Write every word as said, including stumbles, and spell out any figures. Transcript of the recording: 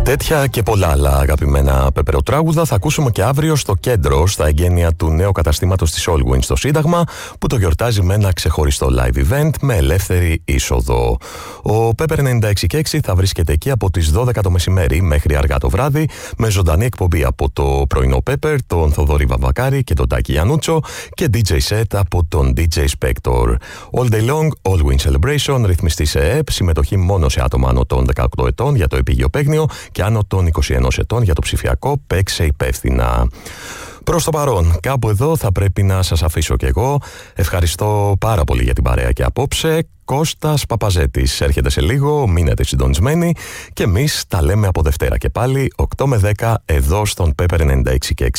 Τέτοια και πολλά άλλα αγαπημένα πεπεροτράγουδα θα ακούσουμε και αύριο στο κέντρο, στα εγγένεια του νέου καταστήματος της Allwyn στο Σύνταγμα, που το γιορτάζει με ένα ξεχωριστό live event με ελεύθερη είσοδο. Ο Pepper ενενήντα έξι και έξι θα βρίσκεται εκεί από τις δώδεκα το μεσημέρι μέχρι αργά το βράδυ, με ζωντανή εκπομπή από το πρωινό Pepper, τον Θοδωρή Βαμβακάρη και τον Τάκη Γιαννούτσο, και ντι τζέι set από τον ντι τζέι Spector. All day long, Allwyn Celebration, ρυθμιστή σε ΕΕΠ, συμμετοχή μόνο σε άτομα άνω των δεκαοκτώ ετών για το επίγειο παίγνιο και άνω των είκοσι ένα ετών για το ψηφιακό. Παίξε υπεύθυνα. Προς το παρόν, κάπου εδώ θα πρέπει να σας αφήσω κι εγώ. Ευχαριστώ πάρα πολύ για την παρέα και απόψε. Κώστας Παπαζέτης έρχεται σε λίγο, μείνετε συντονισμένοι και εμείς τα λέμε από Δευτέρα και πάλι οκτώ με δέκα εδώ στον Pepper ενενήντα έξι και έξι.